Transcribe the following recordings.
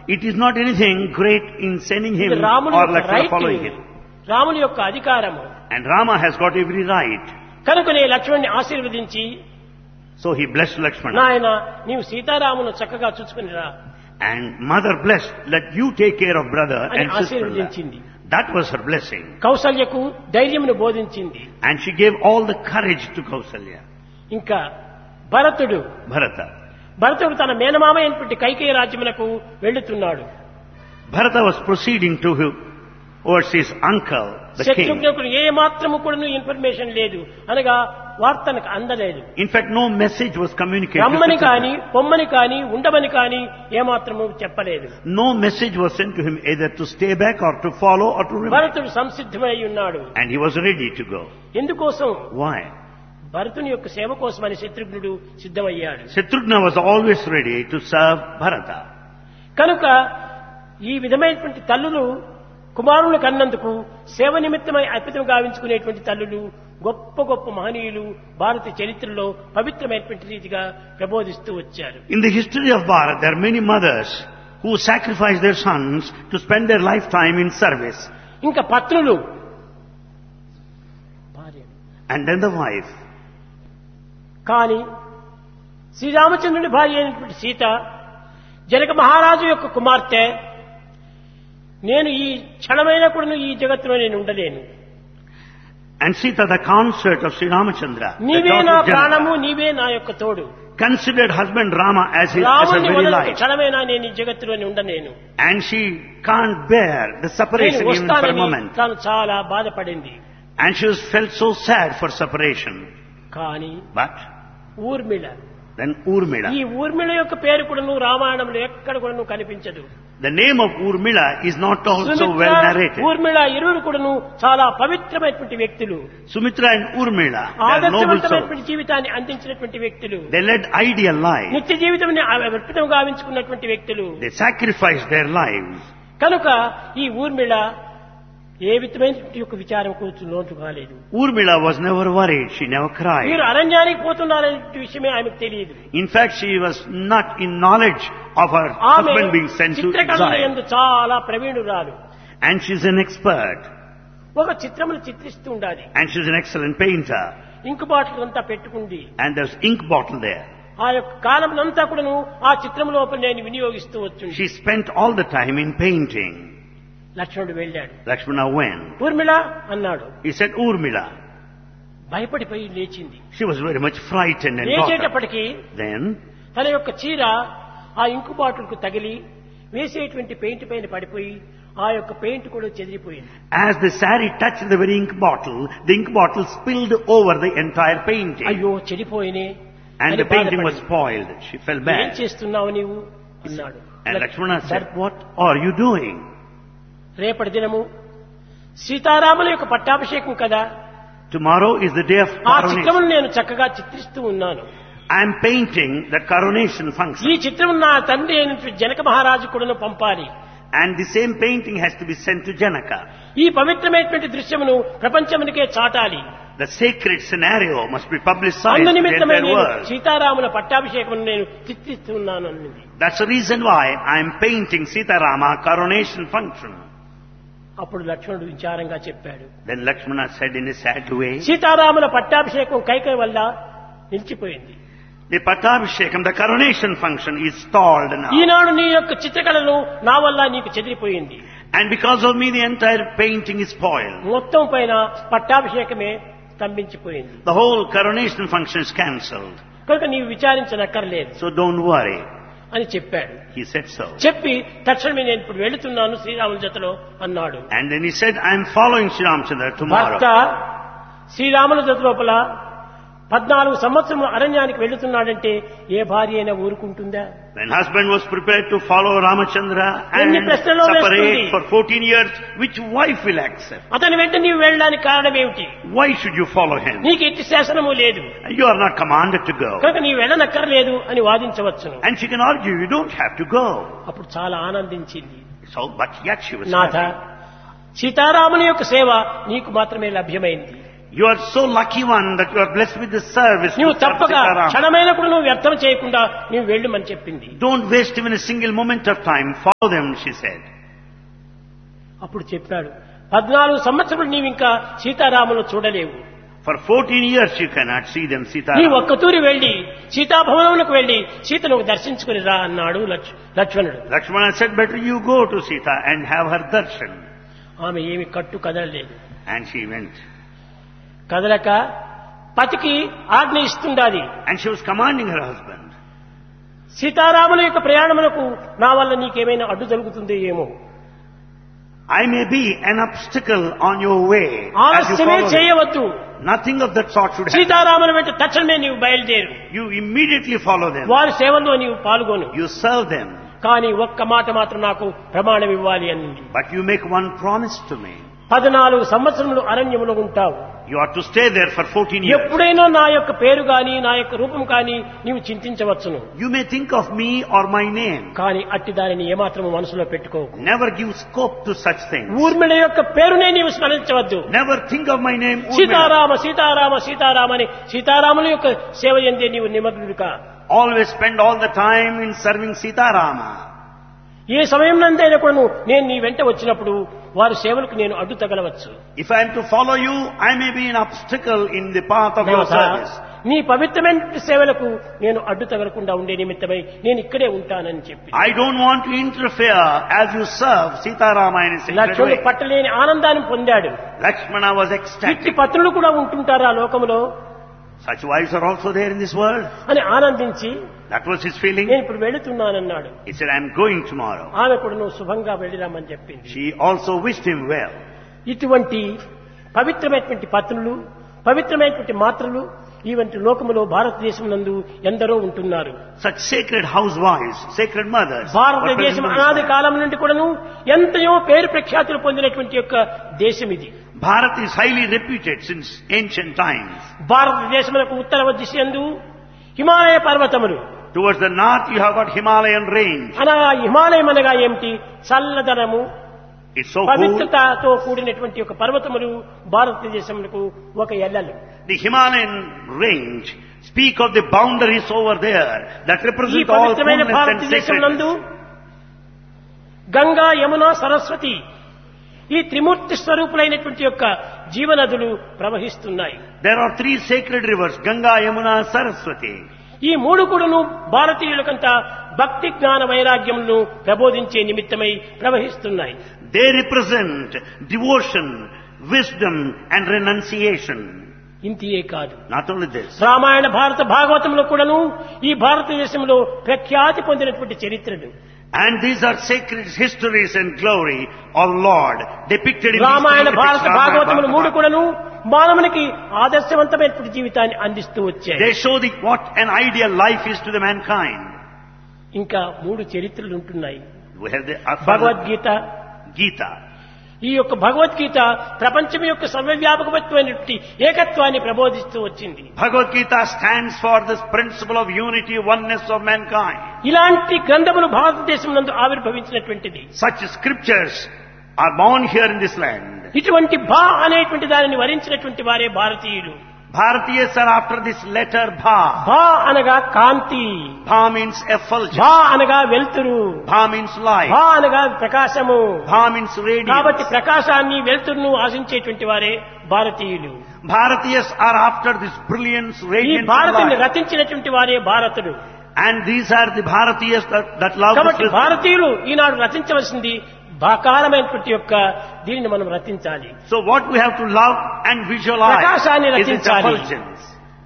It is not anything great in sending him ఇది రాముని or యొక్క Lakshmana రైట్, following him. రాముని యొక్క అధికారము. And Rama has got every right. కనుకనే లక్ష్మణుని ఆశీర్వదించి, So he blessed Lakshmana. నాయన నీవు సీతారామును చక్కగా చూసుకునిరా And mother blessed, let you take care of brother అని and sister. ఆశీర్వదించింది. That was her blessing. కౌసల్యకు ధైర్యమును బోధించింది. And she gave all the courage to Kausalya. ఇంకా భరతుడు Bharata. భరతుడు తన మేనమామ అయినటువంటి కైకేయ రాజ్యమునకు వెళ్తున్నాడు. Bharata was proceeding towards his uncle, the king. శత్రుఘ్నుకు ఏ మాత్రము కూడా ఇన్ఫర్మేషన్ లేదు, అనగా వార్తనకు అందలేదు. In fact, no message was communicated. రమ్మని to కాని, Shatrugna. పొమ్మని కాని, ఉండమని కాని ఏమాత్రము చెప్పలేదు. No message was sent to him either to stay back or to follow or to remain. భరతుడు సంసిద్ధమై ఉన్నాడు. And he was ready to go. ఎందుకోసం? Why? భరతుని యొక్క సేవ కోసమని శత్రుఘ్నుడు సిద్ధమయ్యాడు. Shatrugna was always ready to serve Bharata. కనుక ఈ విధమైనటువంటి తల్లులు కుమారులు కన్నందుకు సేవ నిమిత్తమై అర్పితం గావించుకునేటువంటి తల్లులు గొప్ప గొప్ప మహనీయులు భారత చరిత్రలో పవిత్రమైనటువంటి రీతిగా ప్రబోధిస్తూ వచ్చారు. In the history of Bharat, there are many mothers who sacrifice their sons to spend their lifetime in service. ఇంకా పత్నులు, భార్యలు. And then the wife. కానీ శ్రీరామచంద్రుని భార్య అయినటువంటి సీత జనక మహారాజు యొక్క కుమార్తె, నేను ఈ క్షణమైనా కూడా ఈ జగత్తులో నేను ఉండలేను, And Sita, the consort of Sri Ramachandra, the నీవే daughter నా of ప్రాణము, Janaka, నీవే నా యొక్క తోడు, considered husband Rama as her రాముని very వదలని life. క్షణమైనా నేను ఈ జగత్తులోనే ఉండలేను, And she can't bear the నేను separation even for a వస్తానని moment. తాను చాలా బాధపడింది. And she was felt so sad for separation. కానీ But ఊర్మిళ, then Urmila. ఈ ఊర్మిళ యొక్క పేరు కూడాను రామాయణంలో ఎక్కడ కూడాను కనిపించదు. The name of Urmila is not also Sumitra, well narrated. Urmila ఇరువురు కూడాను చాలా పవిత్రమైనటువంటి వ్యక్తులు, Sumitra and Urmila, they are noble souls. ఆదర్శవంతమైనటువంటి జీవితాన్ని అందించినటువంటి వ్యక్తులు, They led ideal lives. నిత్య జీవితం అర్పితం గావించుకున్నటువంటి వ్యక్తులు. They sacrificed their lives. కనుక ఈ ఊర్మిళ ఏ విధమైనటువంటి యొక్క విచారం కూర్చు లోటు కాలేదు. Urmila was never worried. She never మీరు cried. అరణ్యానికి పోతున్నారనే విషయమే ఆమెకు తెలియదు. In fact, she was not in knowledge of her ఆమె husband being sent to చిత్రకళ exile. యందు చాలా ప్రవీణురాలు. And she's an expert. ఒక చిత్రమును చిత్రిస్తూ ఉండాలి. And she's an excellent painter. Ink bottle అంతా పెట్టుకుంది. And there's ink bottle there. ఆ యొక్క కాలమునంతా కూడాను ఆ చిత్రం లోపల నేను వినియోగిస్తూ వచ్చింది. She spent all the time in painting. లక్ష్మణుడు వెళ్ళాడు. Lakshmana went. ఊర్మిళ అన్నాడు. He said, Urmila. భయపడిపోయి లేచింది. She was very much frightened and got up. లేచేటప్పటికి Then తన యొక్క చీర ఆ ఇంకు బాటిల్ కు తగిలి వేసేటువంటి పెయింట్ పైన పడిపోయి ఆ యొక్క పెయింట్ కూడా చెదిరిపోయింది. as the sari touched the very ink bottle spilled over the entire painting. అయ్యో చెడిపోయినే And అని the painting was బాధపడింది. spoiled. She felt ఏం bad. చేస్తున్నావు నీవు అన్నాడు. And Lakshmana said, what are you doing? రేపటి దినము సీతారాముల యొక్క పట్టాభిషేకం కదా, Tomorrow is the day of ఆ coronation. చిత్రమును నేను చక్కగా చిత్రిస్తూ ఉన్నాను. I am painting the coronation ఈ function. చిత్రము నా తండ్రి అయినటువంటి జనక మహారాజు కూడా పంపాలి. And the same painting has to be sent to Janaka. ఈ పవిత్రమైనటువంటి దృశ్యమును ప్రపంచమునికే చాటాలి. The sacred scenario must be publicized అందు to the నిమిత్తమై entire నేను world. సీతారాముల పట్టాభిషేకం నేను చిత్రిస్తున్నాను అన్నది. That's the reason why I am painting Sitarama coronation function. అప్పుడు లక్ష్మణుడు విచారంగా చెప్పాడు. Then Lakshmana said in a sad way, సీతారాముల పట్టాభిషేకం కైకేయి వల్ల నిలిచిపోయింది. the Pattabhishekam, the coronation function is stalled now. ఈనాడు నీ యొక్క చిత్రకళను నా వల్ల నీకు చెదిరిపోయింది. And because of me the entire painting is spoiled. మొత్తం పైన పట్టాభిషేకమే స్తంభించిపోయింది. The whole coronation function is cancelled. కనుక నీవు విచారించనక్కర్లేదు So don't worry. అని చెప్పాడు. He said so. చెప్పి తక్షణమే నేను ఇప్పుడు వెళుతున్నాను శ్రీరాముల జతలో అన్నాడు. And then he said, I am following Sri Ramchandra tomorrow. భర్త శ్రీరాముల జత లోపల 14 సంవత్సరములు అరణ్యానికి వెళుతున్నాడంటే ఏ భార్య అయినా ఊరుకుంటుందా? When husband was prepared to follow Ramachandra and ఎన్ని ప్రశ్నలు separate వేస్తుంది? for 14 years, which wife will accept? అతని వెంట నీవు వెళ్ళడానికి కారణం ఏమిటి? Why should you follow him? నీకు ఎట్టి శాసనము లేదు You are not commanded to go. కనుక నీవు వెళ్ళనక్కర్లేదు అని వాదించవచ్చును. And she can argue, you don't have to go. అప్పుడు చాలా ఆనందించింది. So, but yet she was Nath, happy. సీతారాముని యొక్క సేవ నీకు మాత్రమే లభ్యమైంది. You are so lucky one that you are blessed with this service. నువ్వు to serve తప్పక Sitaram. క్షణమైన కూడా నువ్వు వ్యర్థం చేయకుండా నువ్వు వెళ్ళమని చెప్పింది. Don't waste even a single moment of time. Follow them, she said. అప్పుడు చెప్పాడు 14 సంవత్సరాలు నీవు ఇంకా సీతారాములు చూడలేవు. For 14 years you cannot see them, నీ Sitaram. ఒక్కతూరి వెళ్లి సీతాభవనములకు వెళ్లి సీతను దర్శించుకుని రా అన్నాడు లక్ష్మణుడు. Lakshmana said, better you go to Sita and have her darshan. ఆమె ఏమి కట్టు కదలలేదు. And she went. కదలక పతికి ఆజ్ఞ ఇస్తుండాలి. And she was commanding her husband. సీతారాముల యొక్క ప్రయాణములకు నా వల్ల నీకేమైనా అడ్డు జరుగుతుందో ఏమో. I may be an obstacle on your way. As you ఆలస్యమే follow me. చేయవద్దు. Nothing of that sort should happen. సీతారాముల వెంట తక్షణమే నీవు బయలుదేరు. You immediately follow them. వారి సేవల్లో నీవు పాల్గొను. You serve them. కానీ ఒక్క మాట మాత్రం నాకు ప్రమాణం ఇవ్వాలి అనింది. But you make one promise to me. 14 సంవత్సరములు అరణ్యములో ఉంటావు. You are to stay there for 14 years. ఎప్పుడైనా నా యొక్క పేరు గాని నా యొక్క రూపం కానీ నీవు చింతించవచ్చును. You may think of me or my name. కానీ అట్టి దానిని ఏమాత్రము మనసులో పెట్టుకోకు. Never give scope to such things. Urmila యొక్క పేరునే నీవు స్మరించవద్దు. Never think of my name. Urmila. Sitarama Sitarama Sitarama అని సీతారాముల యొక్క సేవ యందే నీవు నిమగ్నుడిగా. Always spend all the time in serving Sitarama. ఏ సమయం నందైనా కూడా నేను నీ వెంట వచ్చినప్పుడు వారి సేవలకు నేను అడ్డు తగలవచ్చు. If I am to follow you, I may be an obstacle in the path of your service. నీ పవిత్రమైన సేవలకు నేను అడ్డు తగలకుండా ఉండే నిమిత్తమై నేను ఇక్కడే ఉంటానని చెప్పి I don't want to interfere as you serve Sitarama in a sacred లక్ష్మణుడు way. పట్టలేని ఆనందాన్ని పొందాడు. Lakshmana was ఇట్టి ecstatic. పత్రులు కూడా ఉంటుంటారు ఆ లోకంలో Such wives are also there in this world. అని ఆనందించి That was his feeling. నేను ఇప్పుడు వెళుతున్నానన్నాడు. He said, I am going tomorrow. ఆమె కూడా నువ్వు శుభంగా వెళ్ళిరామని చెప్పింది. She also wished him well. ఇటువంటి పవిత్రమైనటువంటి పత్రులు పవిత్రమైనటువంటి మాత్రలు ఇవంటి లోకములో భారతదేశం నందు ఎందరో ఉంటున్నారు. Such sacred housewives, sacred mothers. భారతదేశం అనాది కాలం నుండి కూడాను ఎంతయో పేరు ప్రఖ్యాతులు పొందినటువంటి యొక్క దేశం ఇది. Bharat is highly reputed since ancient times. భారతదేశములకు ఉత్తర దిశయందు హిమాలయ పర్వతములు. Towards the north you have got Himalayan range. అనగా హిమాలయం అనగా ఏమిటి? చల్లదనము It's so cool. పవిత్రతతో కూడినటువంటి ఒక పర్వతములు భారతదేశములకు ఒక ఎల్లలు. The Himalayan range speak of the boundaries over there that ఈ represent all పవిత్రమైన coolness and భారతదేశం నందు sacredness. గంగా యమున సరస్వతి ఈ త్రిమూర్తి స్వరూపులైనటువంటి యొక్క జీవనదులు ప్రవహిస్తున్నాయి. There are three sacred rivers, Ganga, Yamuna, Saraswati. ఈ మూడు కూడాను భారతీయులకంతా భక్తి జ్ఞాన వైరాగ్యములను ప్రబోధించే నిమిత్తమై ప్రవహిస్తున్నాయి. They represent devotion, wisdom and renunciation. ఇంతియే కాదు, Not only this. రామాయణ భారత భాగవతంలో కూడాను ఈ భారతదేశంలో ప్రఖ్యాతి పొందినటువంటి చరిత్రలు. And these are sacred histories and glory of Lord depicted in these Ramayana three భారత epics, భాగవతములు మూడు Ramayana, కూడాను మానవునికి ఆదర్శవంతమైనటువంటి జీవితాన్ని అందిస్తూ వచ్చాయి. They show what an ideal life is to the mankind. ఇంకా మూడు చరిత్రలు ఉంటున్నాయి. We have the Bhagavad Gita. Gita. ఈ యొక్క భగవద్గీత ప్రపంచం యొక్క సర్వవ్యాపకమైనటువంటి ఏకత్వాన్ని ప్రబోధిస్తూ వచ్చింది. Bhagavad Gita stands for this principle of unity, oneness of mankind. ఇలాంటి గ్రంథములు భారతదేశం నందు ఆవిర్భవించినటువంటిది. Such scriptures are born here in this land. ఇటువంటి భా అనేటువంటి దానిని వరించినటువంటి వారే భారతీయులు. Bharatiyas are after this letter Bha. భా అనగా కాంతి, Bha means effulgence. భా అనగా వెలుతురు, Bha means light. భా అనగా ప్రకాశము. Bha means కాబట్టి radiance. ప్రకాశాన్ని వెలుతురును ఆశించేటువంటి వారే భారతీయులు. Bharatiyas are after this brilliance, ఈ radiance and భారతిని light. రచించినటువంటి వారే భారతుడు. And these are the Bharatiyas that love కాబట్టి this. భారతీయులు ఈనాడు రచించవలసింది భాకారమైనటువంటి యొక్క దీనిని మనం రచించాలి. So what we have to love and visualize ప్రకాశాన్ని is its రచించాలి. effulgence.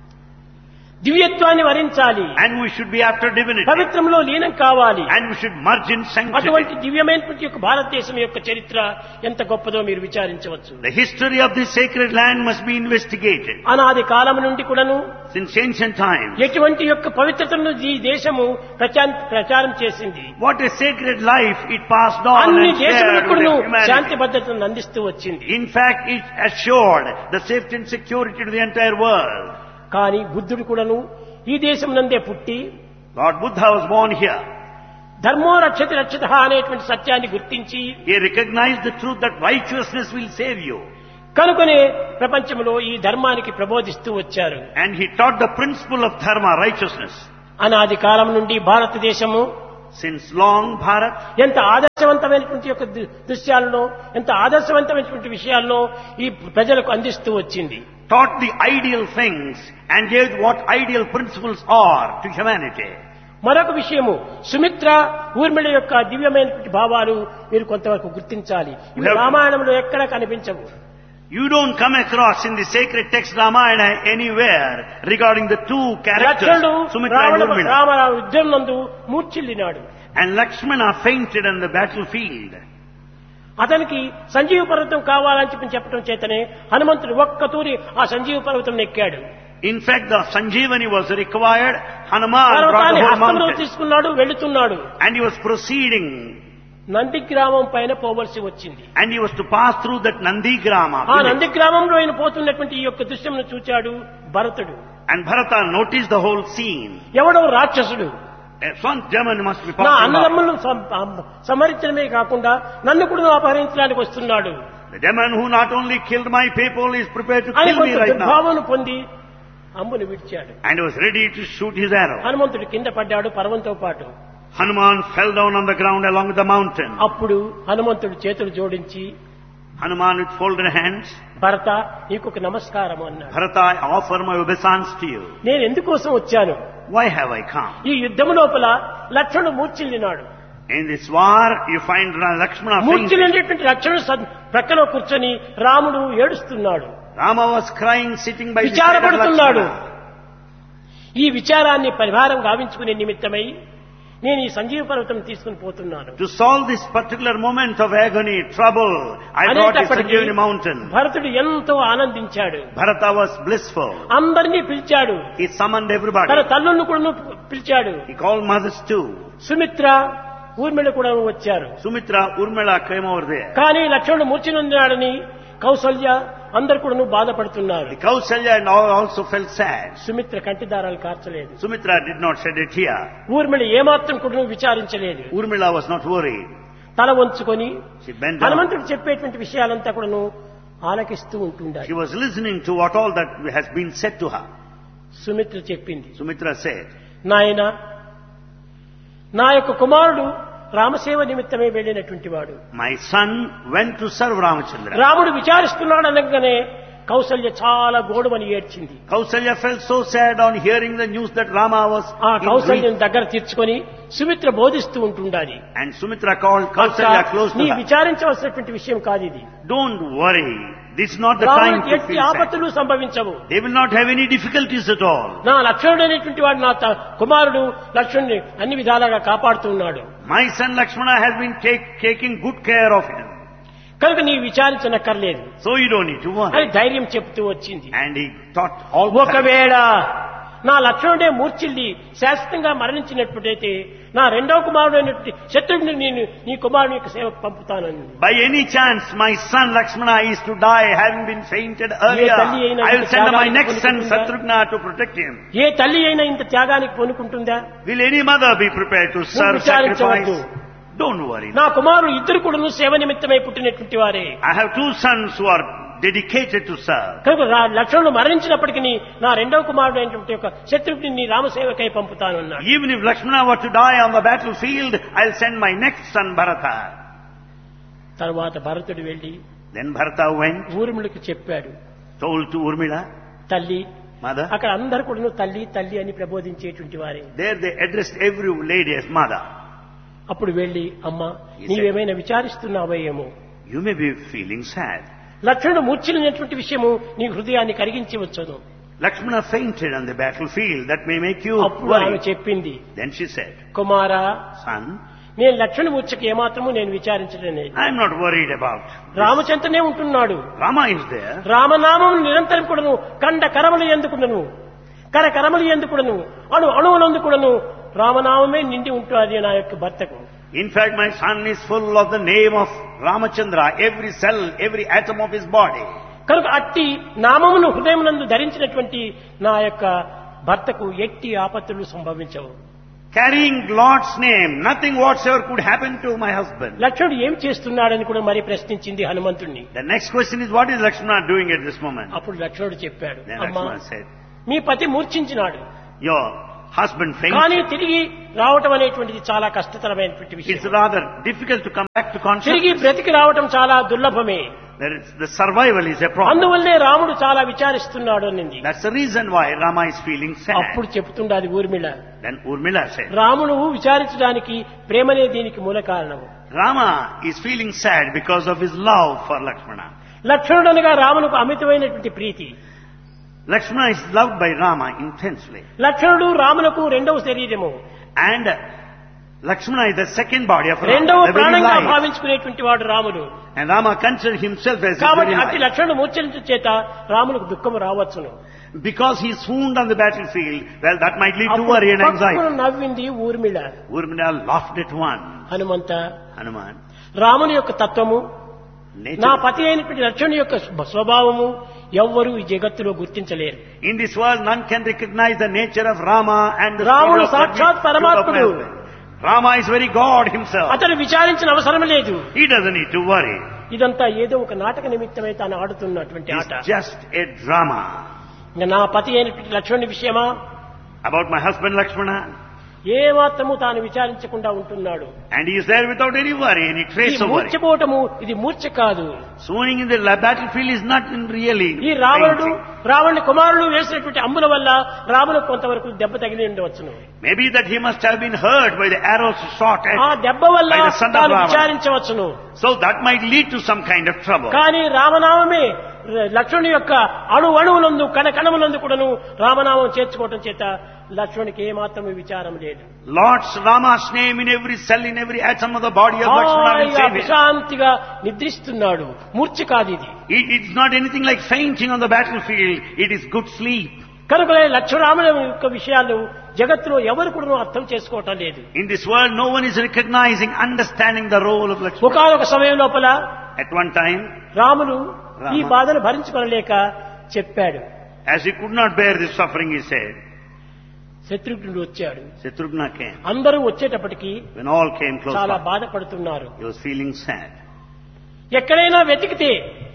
దివ్యత్వాన్ని వరించాలి. And we should be after divinity. పవిత్రంలో లీనం కావాలి. And we should merge in అటువంటి sanctity. దివ్యమైనటువంటి యొక్క భారతదేశం యొక్క చరిత్ర ఎంత గొప్పదో మీరు విచారించవచ్చు. The history of this sacred land must be investigated. అనాది కాలం నుండి కూడాను Since ancient times, ఎటువంటి యొక్క పవిత్రతను ఈ దేశము ప్రచారం చేసింది. what a sacred life it passed on అన్ని and shared దేశములకు with Shanti humanity. భద్రతను అందిస్తూ వచ్చింది. In fact, it assured the safety and security to the entire world. కానీ బుద్ధుడు కూడాను ఈ దేశం నందే పుట్టి Lord Buddha was born here. ధర్మో రక్షతి రక్షిత అనేటువంటి సత్యాన్ని గుర్తించి He recognized the truth that righteousness will save you. కనుకనే ప్రపంచంలో ఈ ధర్మానికి ప్రబోధిస్తూ వచ్చారు. And he taught the principle of dharma, righteousness. అనాది కాలం నుండి భారతదేశము Since long, Bharat ఎంత ఆదర్శవంతమైనటువంటి యొక్క దృశ్యాలను, ఎంత ఆదర్శవంతమైనటువంటి విషయాలను ఈ ప్రజలకు అందిస్తూ వచ్చింది. taught the ideal things and gave what ideal principles are to humanity. మరొక విషయము, సుమిత్ర ఊర్మిళ యొక్క దివ్యమైనటువంటి భావాలు మీరు కొంతవరకు గుర్తించాలి. ఇవి రామాయణంలో ఎక్కడా కనిపించవు. You don't come across in the sacred text Ramayana anywhere regarding the two characters, లక్ష్మణుడు Sumitra and Urmila. రామ యుద్ధం నందు మూర్ఛిల్లినాడు. And Lakshmana fainted on the battlefield. అతనికి సంజీవ పర్వతం కావాలని చెప్పడం చేతనే హనుమంతుడు ఒక్క తూరి ఆ సంజీవ పర్వతం ఎక్కాడు. In fact, the Sanjeevani was required. Hanuman brought పర్వతాన్ని the whole హస్తంలో mountain. తీసుకున్నాడు, వెళుతున్నాడు. And he was proceeding. నందిగ్రామం పైన పోవలసి వచ్చింది. And he was to pass through that Nandigrama ఆ village. నందిగ్రామంలో ఆయన పోతున్నటువంటి ఈ యొక్క దృశ్యంను చూచాడు భరతుడు. And Bharata noticed the whole scene. ఎవడో రాక్షసుడు Some German must be నా passing by. అన్నదమ్ములను సంహరించడమే కాకుండా నన్ను కూడా అపహరించడానికి వస్తున్నాడు The demon who not only killed my people is prepared to అని kill me కొంత right now. దుర్భావన పొంది అంబును విడిచాడు. And he was ready to shoot his arrow. హనుమంతుడు కింద పడ్డాడు పర్వంతో పాటు. Hanuman fell down on the ground along with the mountain. అప్పుడు హనుమంతుడు చేతులు జోడించి, Hanuman with folded hands, భరత నీకు నమస్కారం అన్నాడు. Bharata, I offer my obeisance to you. నేను ఎందుకోసం వచ్చాను? Why have I come? ఈ యుద్ధము లోపల లక్ష్మణుడు మూర్ఛిల్లినాడు. In this war, you find Lakshmana fainted. మూర్ఛిల్లినటువంటి లక్ష్మణుడు ప్రక్కలో కూర్చొని రాముడు ఏడుస్తున్నాడు, Rama was crying sitting by the side of విచారపడుతున్నాడు. Lakshmana. ఈ విచారాన్ని పరిహారం గావించుకునే నిమిత్తమై నేను ఈ సంజీవ పర్వతం తీసుకుని పోతున్నాను. To solve this particular moment of agony, trouble, I brought the Sanjeevani mountain. భరతుడు ఎంతో ఆనందించాడు. Bharata was blissful. అందరినీ పిలిచాడు. He summoned everybody. తన తల్లులను కూడా పిలిచాడు. He called mothers too. Sumitra Urmila కూడా వచ్చారు. Sumitra, Urmila came over there. కానీ లక్ష్మణుడు మూర్ఛిల్లినాడని కౌసల్య అందరు కూడా బాధపడుతున్నారు. The Kausalya and all also felt sad. Sumitra కంటి దారాలు కార్చలేదు. Sumitra did not shed a tear. Urmila ఏమాత్రం కూడా విచారించలేదు. Urmila was not worried. తల వంచుకొని She bent down. హనుమంతుడు చెప్పేటువంటి విషయాలంతా కూడాను ఆలకిస్తూ ఉంటుండాలి. She was listening to what all that has been said to her. Sumitra చెప్పింది, Sumitra said, నాయన నా యొక్క కుమారుడు రామసేవ నిమిత్తమే వెళ్ళినటువంటి వాడు. my son went to serve Ramachandra. రాముడు విచారిస్తున్నాడు అనగానే కౌసల్య చాలా గోడుమని ఏడ్చింది. Kausalya felt so sad on hearing the news that Rama was ఆ in grief. కౌసల్యను దగ్గర తీర్చుకొని సుమిత్ర బోధిస్తూ ఉంటుండాలి. And Sumitra called Kausalya close to నీ her. విచారించవలసినటువంటి విషయం కాదు ఇది. Don't worry. This is not the time రాముడికి to ఎట్టి feel sad. ఆపత్తులు సంభవించవు. They will not have any difficulties at all. నా లక్ష్మణుడు అనేటువంటి వాడు నా కుమారుడు లక్ష్మణుని అన్ని విధాలుగా కాపాడుతూ ఉన్నాడు. My son Lakshmana has been taking good care of him. కనుక నీ విచారించనక్కర్లేదు So you don't need to అని worry. ధైర్యం చెప్తూ వచ్చింది. And he taught all the time. ఒకవేళ నా లక్ష్మణుడే మూర్ఛిల్లి శాశ్వతంగా మరణించినప్పుడైతే నా రెండవ కుమారుడు అయినటువంటి శత్రుడిని నేను నీ కుమారుని యొక్క సేవకు పంపుతానని. By any chance my son Lakshmana is to die having been fainted earlier, తల్లి అయినా I will ఇంత send my త్యాగానికి next son పూనుకుంటుందా? Shatrugna to protect him. ఏ తల్లి అయినా ఇంత త్యాగానికి పూనుకుంటుందా? Will any mother be prepared to serve, విచారించవద్దు. sacrifice? Don't worry. నా కుమారులు ఇద్దరు కూడా సేవ నిమిత్తమై పుట్టినటువంటి వారే. I have two sons who are dedicated to serve. కనుక లక్ష్మణుడు మరణించినప్పటికీ నా రెండవ కుమారుడు అయినటువంటి యొక్క శత్రుడిని నీ రామసేవకై పంపుతానన్నాడు. Even if Lakshmana were to die on the battlefield, I'll send my next son Bharata. తర్వాత భరతుడు వెళ్లి Then Bharata went, ఊర్మిళకు చెప్పాడు, told to Urmila, తల్లి mother. అక్కడ అందరు కూడా తల్లి తల్లి అని ప్రబోధించేటువంటి వారే. There they addressed every lady as mother. అప్పుడు వెళ్లి అమ్మ నీవేమైనా విచారిస్తున్నావేమో, You may be feeling sad. లక్ష్మణుడు మూర్ఛిల్లినటువంటి విషయము నీ హృదయాన్ని కరిగించవచ్చును. Lakshmana fainted on the battlefield. That may make you అప్పుడు ఆమె worry. చెప్పింది, Then she said, కుమారా son, నేను లక్ష్మణుడి మూర్ఛకి ఏమాత్రము నేను విచారించడం లేదు. I am not worried about. రామచంద్రనే ఉంటున్నాడు. Rama is there. రామనామం నిరంతరం కూడాను కండ కరములు ఎందుకును కరకరములు ఎందుకును అణు అణువునందుకును రామనామమే నిండి ఉంటుంది నా యొక్క భర్తకు. In fact, my son is full of the name of Ramachandra. Every cell, every atom of his body. కనుక అట్టి నామమును హృదయమునందు ధరించినటువంటి నా యొక్క భర్తకు ఎట్టి ఆపత్తులు సంభవించవు. carrying Lord's name, nothing whatsoever could happen to my husband. లక్ష్మణుడు ఏం చేస్తున్నాడని కూడా మరి ప్రశ్నించింది హనుమంతుణ్ణి. The next question is, what is Lakshmana doing at this moment? అప్పుడు లక్ష్మణుడు చెప్పాడు, Then అమ్మా Lakshmana said, మీ పతి మూర్ఛించినాడు, your husband కానీ fainted. తిరిగి రావటం అనేటువంటిది చాలా కష్టతరమైనటువంటి It's విషయం. rather difficult to come back to తిరిగి consciousness. బ్రతికి రావటం చాలా దుర్లభమే. The survival is a problem. అందువల్లే రాముడు చాలా విచారిస్తున్నాడు అనింది. That's the reason why Rama is feeling sad. అప్పుడు చెప్తుండాది ఊర్మిళ, Then Urmila said, రాముడు విచారించడానికి ప్రేమనే దీనికి మూల కారణము. Rama is feeling sad because of his love for Lakshmana. లక్ష్మణుడు అనగా రామునకు అమితమైనటువంటి ప్రీతి. Lakshmana is loved by Rama intensely. లక్ష్మణుడు రామునకు రెండవ శరీరము, And Lakshmana is the second body of Rama, రెండవ the very ప్రాణంగా life. భావించుకునేటువంటి వాడు రాముడు. And Rama considers himself as his కాబట్టి very అట్టి life. లక్ష్మణుడు మూర్ఛించు చేత రామునకు దుఃఖము రావచ్చును. Because he is swooned on the battlefield, well, that might lead to అప్పుడు worry and పక్కున anxiety. నవ్వింది Urmila. Urmila laughed at one. Hanumantha, Hanuman, రాముని యొక్క తత్వము, నా nature. పతి అయినటువంటి లక్ష్మణుని యొక్క స్వభావము ఎవ్వరూ ఈ జగత్తులో గుర్తించలేరు. In this world, none can recognize the nature of Rama and the రాముడు spirit of సాక్షాత్ పరమాత్ముడు. Rama is very God himself. అతను విచారించిన అవసరం లేదు. He doesn't need to worry. ఇదంతా ఏదో ఒక నాటక నిమిత్తమై తాను ఆడుతున్నటువంటి ఆట. It's just a drama. ఇంకా నా పతి అయినటువంటి లక్ష్మణుని విషయమా About my husband Lakshmana, ఏ మాత్రము తాను విచారించకుండా ఉంటున్నాడు. and he is there without any worry, any ఈ trace of worry. మూర్ఛపోవటము ఇది మూర్ఛ కాదు. Swooning in the battlefield is not really ఈ రావణుడు fainting. రావణుని కుమారులు వేసినటువంటి అంబుల వల్ల రాములకు కొంతవరకు దెబ్బ తగిలి ఉండవచ్చును. Maybe that he must have been hurt by the arrows shot ఆ at, దెబ్బ వల్ల by the son of తాను Ravana. విచారించవచ్చును. So that might lead to some kind of trouble. కానీ రామనామమే లక్ష్మణుని యొక్క అణువునందు కణకణమునందు కూడాను రామనామం చేర్చుకోవటం చేత లక్ష్మణునికి ఏ మాత్రమే విచారం లేదు. Lord's Rama's name in every cell, in every atom of the body of Lakshmana will హాయిగా save him. విశ్రాంతిగా నిద్రిస్తున్నాడు. మూర్ఛ కాదు ఇది. It's not anything like fainting on the battlefield. It is good sleep. కనుక లక్ష్మణరాముల యొక్క విషయాలు జగత్తులో ఎవరు కూడా అర్థం చేసుకోవటం లేదు. In this world, no one is recognizing, understanding the role of Lakshmana. ఒకనొక సమయం లోపల At one time, Ramulu Rama ఈ బాధను భరించుకోలేక చెప్పాడు. as he could not bear this suffering, he said, శత్రుఘ్నుడు వచ్చాడు. Shatrugna came. అందరూ వచ్చేటప్పటికి When all came close చాలా by, బాధపడుతున్నారు. he was feeling sad. ఎక్కడైనా వెతికితే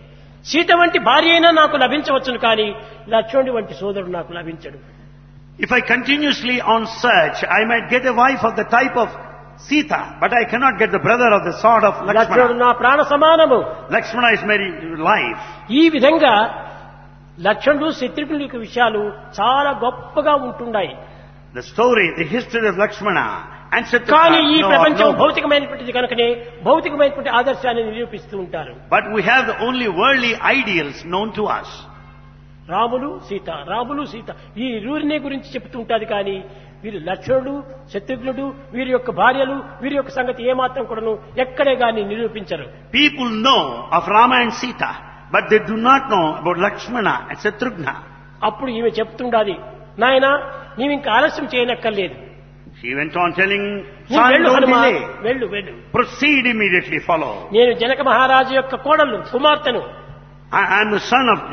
సీత వంటి భార్య అయినా నాకు లభించవచ్చును, కానీ లక్ష్మణుడి వంటి సోదరుడు నాకు లభించడు. If I continuously on search, I might get a wife of the type of Sita, but I cannot get the brother of the sword of లక్ష్మణుడు Lakshmana. నా ప్రాణ సమానము. Lakshmana is my life. ఈ విధంగా లక్ష్మణుడు శత్రుఘ్నుడి యొక్క విషయాలు చాలా గొప్పగా ఉంటున్నాయి. The story, the history of Lakshmana and కానీ ఈ Shatrugna ప్రపంచం no. భౌతికమైనటువంటిది కనుకనే భౌతికమైనటువంటి ఆదర్శాన్ని నిరూపిస్తూ ఉంటారు. But we have only worldly ideals known to us. Ramulu Sita, Ramulu Sita ఈ ఇరువురినే గురించి చెప్తుంటారు. కానీ వీరు లక్ష్మణుడు శత్రుఘ్నుడు వీరి యొక్క భార్యలు వీరి యొక్క సంగతి ఏమాత్రం కూడాను ఎక్కడే గాని నిరూపించరు. People know of Rama and Sita, but they do not know about Lakshmana and Shatrugna. అప్పుడు ఈమె చెప్తుండాలి, నాయనా నీవు ఇంకా ఆలస్యం చేయనక్కర్లేదు, She went on telling, నువ్వు son, వెళ్ళు don't హనుమా, delay. వెళ్ళు వెళ్ళు. Proceed immediately, follow. నేను జనక మహారాజు యొక్క కోడలు కుమార్తెను, I am the son of,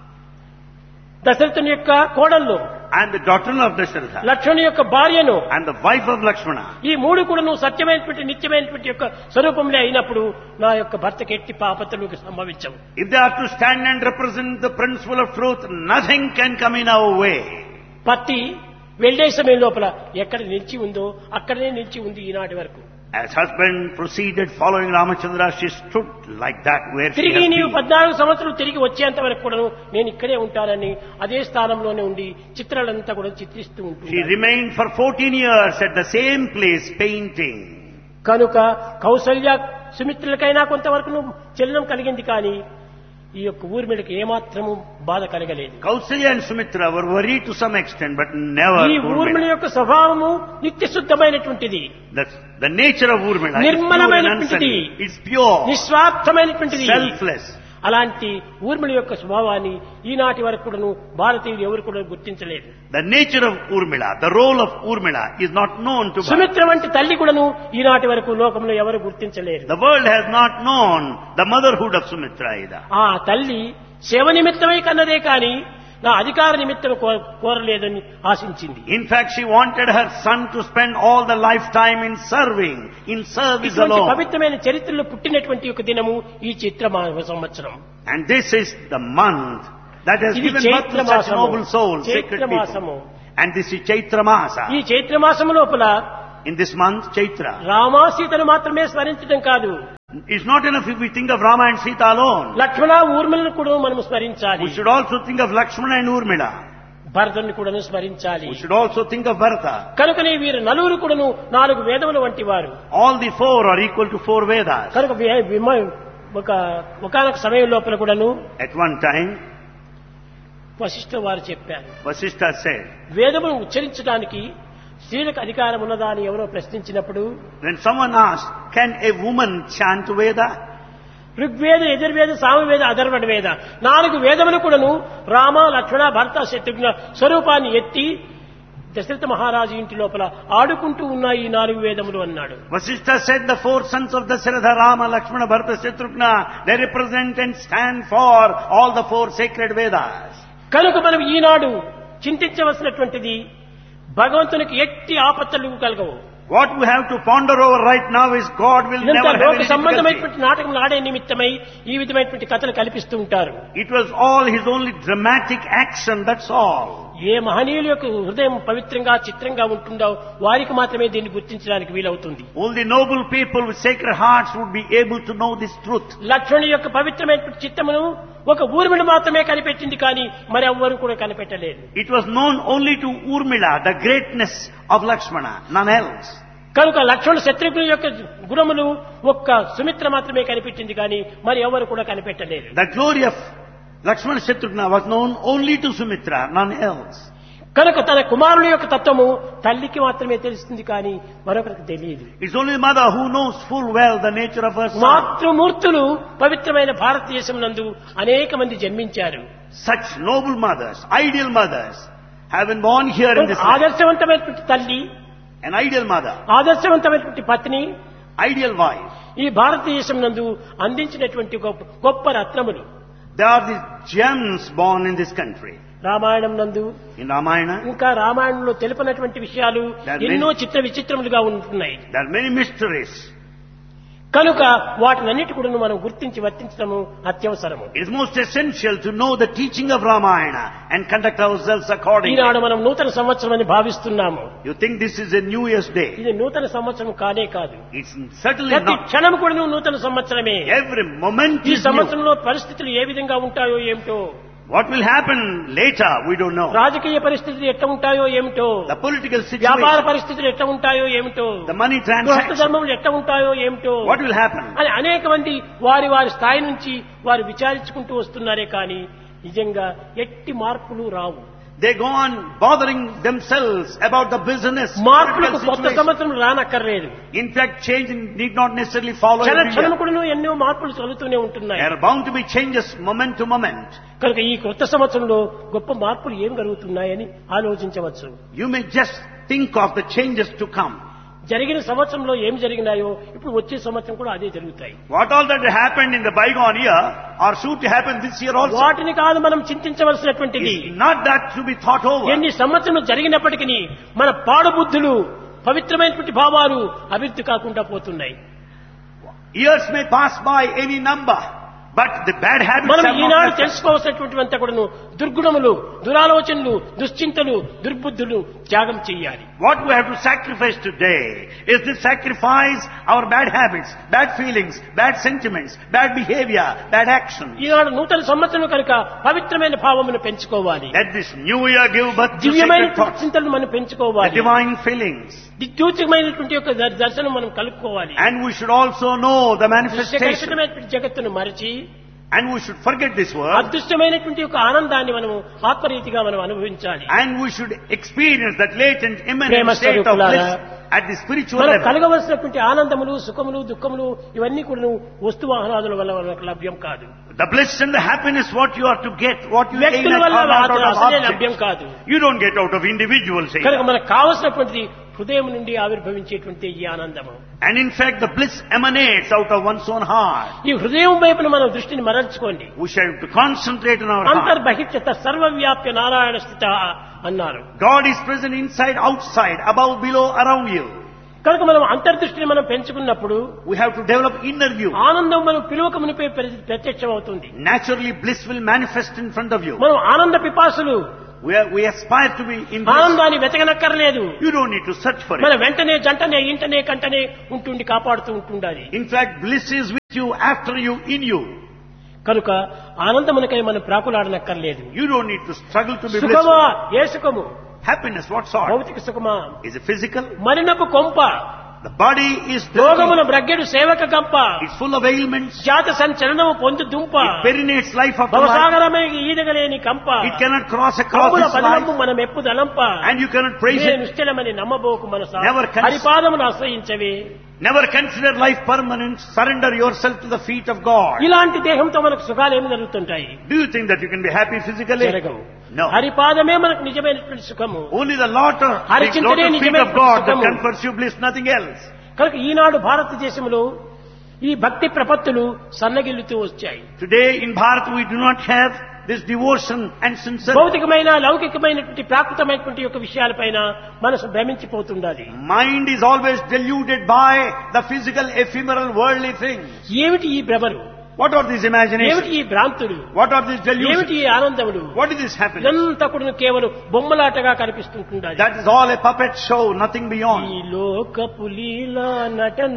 దశరథుని యొక్క కోడళ్ళు, I am the daughter of Dasharatha. లక్ష్మణుని యొక్క భార్యను. I am the wife of Lakshmana. ఈ మూడు కూడా నువ్వు సత్యమైనటువంటి నిత్యమైనటువంటి యొక్క స్వరూపంలో అయినప్పుడు నా యొక్క భర్తకి ఎట్టి పాపతలకు సంభవించవు. If they are to stand and represent the principle of truth, nothing can come in our way. పత్తి వెళ్లే సమయం లోపల ఎక్కడ నిలిచి ఉందో అక్కడనే నిలిచి ఉంది ఈనాటి వరకు. As husband proceeded following Ramachandra, she stood like that where she తిరిగి has నీవు been. 14 సంవత్సరాలు తిరిగి వచ్చేంత వరకు కూడా నేను ఇక్కడే ఉంటానని అదే స్థానంలోనే ఉండి చిత్రాలంతా కూడా చిత్రిస్తూ She ఉంటుంది. remained for 14 years at the same place painting. కనుక కౌసల్య సుమిత్రులకైనా కొంతవరకు చలనం కలిగింది, కానీ ఈ యొక్క ఊర్మిళకి ఏమాత్రము బాధ కలగలేదు. Kausalya and Sumitra were worried to some extent, but never ఈ ఊర్మిళ Urmila. యొక్క స్వభావము నిత్య శుద్ధమైనటువంటిది, The nature of Urmila is pure and నిర్మలమైనటువంటిది, unsullied. It's pure, నిస్వార్థమైనటువంటిది. selfless. అలాంటి ఊర్మిళ యొక్క స్వభావాన్ని ఈనాటి వరకు కూడాను భారతీయులు ఎవరు కూడా గుర్తించలేదు. The nature of Urmila, the role of Urmila is not known to Bharat. Sumitra వంటి తల్లి కూడాను ఈనాటి వరకు లోకంలో ఎవరు గుర్తించలేరు. The world has not known the motherhood of Sumitra either. ఆ తల్లి సేవ నిమిత్తమై కన్నదే కాని నా అధికార నిమిత్తం కోరలేదని ఆశించింది. In fact, she wanted her son to spend all the lifetime in serving, in service ఇటువంటి alone. పవిత్రమైన చరిత్రలో పుట్టినటువంటి ఒక దినము ఈ చైత్ర సంవత్సరం. And this is the month that has ఇది given birth to such చైత్రమాసము. noble souls, sacred చైత్రమాసము. people. And this is Chaitra Masa. ఈ చైత్రమాసము లోపల In this month, Chaitra. Rama సీతను మాత్రమే స్మరించడం కాదు, It's not enough if we think of Rama and Sita alone. లక్ష్మణ ఊర్మిళను కూడా మనం స్మరించాలి, We should also think of Lakshmana and Urmila. భరతుని కూడా స్మరించాలి. We should also think of Bharata. కనుకనే వీరు నలుగురు కూడాను 4 వేదముల వంటి వారు. All the 4 are equal to 4 Vedas. కనుక ఒకనొక సమయం లోపల కూడాను At one time, వశిష్ఠ వారు చెప్పారు, Vasishtha said, వేదమును ఉచ్చరించడానికి స్త్రీలకు అధికారం ఉన్నదా అని ఎవరో ప్రశ్నించినప్పుడు, when someone asked, can a woman chant Veda? Rigveda, Yajurveda, Samaveda, Atharvana వేద 4 వేదములు కూడాను రామ, లక్ష్మణ, భరత, శత్రుఘ్న స్వరూపాన్ని ఎత్తి దశరథ మహారాజు ఇంటి లోపల ఆడుకుంటూ ఉన్నాయి ఈ 4 వేదములు అన్నాడు. Vasishtha said the 4 sons of Dasharatha, Rama, Lakshmana, Bharata, Shatrughna, they represent and stand for all the 4 sacred Vedas. కనుక మనం ఈనాడు చింతించవలసినటువంటిది, భగవంతునికి ఎట్టి ఆపత్తులు కలగవు. What we have to ponder over right now is God will ఇదంతా never have లోక any difficulty. సంబంధమైనటువంటి నాటకములు ఆడే నిమిత్తమై ఈ విధమైనటువంటి కథలు కల్పిస్తూ ఉంటారు. It was all his only dramatic action, that's all. ఏ మహనీయుల యొక్క హృదయం పవిత్రంగా చిత్రంగా ఉంటుందో వారికి మాత్రమే దీన్ని గుర్తించడానికి వీలవుతుంది. Only noble people with sacred hearts would be able to know this truth. లక్ష్మణుని యొక్క పవిత్రమైనటువంటి చిత్తమును ఒక ఊర్మిళ మాత్రమే కనిపెట్టింది, కానీ మరి ఎవ్వరూ కూడా కనిపెట్టలేదు. It was known only to Urmila, the greatness of Lakshmana, none else. కనుక లక్ష్మణ శత్రుఘ్నుల యొక్క గుణములు ఒక్క సుమిత్ర మాత్రమే కనిపెట్టింది, కానీ మరి ఎవరు కూడా కనిపెట్టలేదు. The glory of Lakshmana Shatrughna was known only to Sumitra, none else. కనుక తన కుమారుల యొక్క తత్వము తల్లికి మాత్రమే తెలుస్తుంది, కానీ మరొకరికి తెలియదు. It's only the mother who knows full well the nature of her son. మాతృమూర్తులు పవిత్రమైన భారతదేశం నందు అనేక మంది జన్మించారు. Such noble mothers, ideal mothers, have been born here in this land. ఆదర్శవంతమైనటువంటి తల్లి, An ideal mother, ఆదర్శవంతమైనటువంటి Patni ideal wife. ఈ భారతదేశం నందు అందించినటువంటి గొప్ప రత్నములు. They are the gems born in this country. Ramayanam నందు In Ramayana, ఇంకా రామాయణంలో తెలిపినటువంటి విషయాలు ఎన్నో చిత్ర విచిత్రములుగా ఉంటున్నాయి. there are many mysteries. కనుక వాటినన్నిటి కూడా మనం గుర్తించి వర్తించడము అత్యవసరము. It is most essential to know the teaching of Ramayana and conduct ourselves accordingly. ఈనాడు మనం నూతన సంవత్సరం అని భావిస్తున్నాము. You think this is a New Year's Day? ఇది నూతన సంవత్సరం కానే కాదు. It's certainly ప్రతి not. క్షణం కూడా నూతన సంవత్సరమే. Every moment ఈ is new. సంవత్సరంలో పరిస్థితులు ఏ విధంగా ఉంటాయో ఏమిటో, What will happen later, we don't know. రాజకీయ పరిస్థితులు ఎట్లా ఉంటాయో ఏమిటో, The political వ్యాపార situation, పరిస్థితులు ఎట్లా ఉంటాయో ఏమిటో, the money గృహస్థ transactions, ధర్మములు ఎట్లా ఉంటాయో ఏమిటో what will happen? అని అనేక మంది వారి వారి స్థాయి నుంచి వారు విచారించుకుంటూ వస్తున్నారే, కానీ నిజంగా ఎట్టి మార్పులు రావు. They go on bothering themselves about the business, మార్పులకు political కొత్త situation. సంవత్సరం రానక్కర్లేదు. In fact, change need not necessarily follow క్షణ every క్షణం year. కూడా ఎన్నో మార్పులు కలుగుతూనే ఉంటున్నాయి. There are bound to be changes moment to moment. కనుక ఈ కొత్త సంవత్సరంలో గొప్ప మార్పులు ఏం కలుగుతున్నాయని ఆలోచించవచ్చు. You may just think of the changes to come. జరిగిన సంవత్సరంలో ఏం జరిగినాయో ఇప్పుడు వచ్చే సంవత్సరం కూడా అదే జరుగుతాయి. What all that happened in the bygone year are soon to happen this year also. వాటిని కాదు మనం చింతించవలసినటువంటిది. It's not that to be thought over. ఎన్ని సంవత్సరం జరిగినప్పటికీ మన పాడుబుద్ధులు, పవిత్రమైనటువంటి భావాలు అభివృద్ధి కాకుండా పోతున్నాయి. Years may pass by any number, but the bad habits మనం have not Eenadu left us. తెలుసుకోవాల్సినటువంటి కూడాను దుర్గుణములు, దురాలోచనలు, దుశ్చింతలు, దుర్బుద్ధులు త్యాగం చేయాలి. What we have to sacrifice today is to sacrifice our bad habits, bad feelings, bad sentiments, bad behavior, bad action. ఈనాడు నూతన సంవత్సరం కనుక పవిత్రమైన భావమును పెంచుకోవాలి. Let this new year give birth to దివ్యమైన sacred thoughts, చింతనలు మనం the పెంచుకోవాలి. divine feelings. దిగ్దూచమైనటువంటి యొక్క దర్శనం మనం కలుపుకోవాలి. And we should also know the manifestation. దృశ్యకల్పితమైనటువంటి జగత్తును మరచి And we should forget this world. అదృష్టమైనటువంటి యొక్క ఆనందాన్ని మనము ఆత్మరీతిగా మనం అనుభవించాలి. And we should experience that latent, Prema immanent state of స్వరూపులారా, bliss at the spiritual మనం level. కలగవలసినటువంటి ఆనందములు, సుఖములు, దుఃఖములు ఇవన్నీ కూడా వస్తు వాహనాదుల వల్ల మనకు లభ్యం కాదు. The bliss and the happiness what you are to get, what you gain వ్యక్తుల as వల్ల out of అసలే లభ్యం objects. కాదు. You don't get out of individuals. కనుక మనకు కావలసినటువంటిది హృదయం నుండి ఆవిర్భవించేటువంటి ఈ ఆనందము. And in fact, the bliss emanates out of one's own heart. ఈ హృదయం వైపున మనం దృష్టిని మరల్చుకోండి. We shall have to concentrate on our heart. అంతర్బహిష్యత సర్వవ్యాప్య Narayana స్థిత అన్నారు. God is present inside, outside, above, below, around you. కనుక మనం అంతర్దృష్టిని మనం పెంచుకున్నప్పుడు We have to develop inner view. ఆనందం మనం పిలువక మునిపే ప్రత్యక్షం అవుతుంది. Naturally, bliss will manifest in front of you. మనం ఆనంద పిపాసులు. We aspire to be in bliss. ఆనందాన్ని వెతకనక్కర్లేదు. You don't need to search for మన it. వెంటనే జంటనే ఇంటనే కంటనే ఉంటుండి కాపాడుతూ ఉంటుండాలి. In fact, bliss is with you, after you, in you. కనుక ఆనందమునకై మనం ప్రాకులాడనక్కర్లేదు. You don't need to struggle to be సుఖమా blissful. ఏ సుఖము? Happiness, what sort? భౌతిక సుఖమా? Is it physical? మరినపు కొంప. The body is రోగముల dirty. బ్రగ్గెడు సేవక గంప. It's full of ailments. జాత సంచలనము పొందు దుంప. It perinates life after life. భవసాగరమే ఈదగలేని కంప. It cannot cross across కప్పుల this పదనము life. మనం ఎప్పు దలంప. And you cannot praise నేను it. నిశ్చలమని నమ్మబోకు Manasa. Never హరిపాదమును ఆశ్రయించవే. Never consider life permanent. Surrender yourself to the feet of God. ఇలాంటి దేహంతో మనకు సుఖాలు ఏమి జరుగుతుంటాయి? Do you think that you can be happy physically? జరగవు. No. హరిపాదమే మనకు నిజమైనటువంటి సుఖము. Only the lotus హరిచింతనే feet of నిజమైన God that సుఖము. confers you bliss, nothing else. కనుక ఈనాడు భారతదేశంలో ఈ భక్తి ప్రపత్తులు సన్నగిల్లుతూ వచ్చాయి. Today in Bharat we do not have this devotion and sincerity. భౌతికమైన లౌకికమైనటువంటి ప్రాకృతమైనటువంటి యొక్క విషయాలపైన మనసు భ్రమించిపోతుండాలి. Mind is always deluded by the physical, ephemeral, worldly things. ఏమిటి ఈ భ్రమలు? What are these ఏమిటి imaginations? ఈ భ్రాంతులు? What are these ఏమిటి delusions? ఈ ఆనందములు? What is this happiness? ఇదంతా కూడా కేవలం బొమ్మలాటగా కనిపిస్తుంటుండాలి. That is all a puppet show, nothing ఈ beyond. లోకపు లీలా నటన